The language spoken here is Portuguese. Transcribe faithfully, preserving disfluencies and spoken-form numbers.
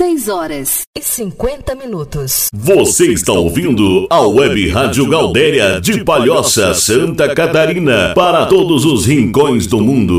seis horas e cinquenta minutos. Você está ouvindo a Web Rádio Gaudéria de Palhoça, Santa Catarina, para todos os rincões do mundo.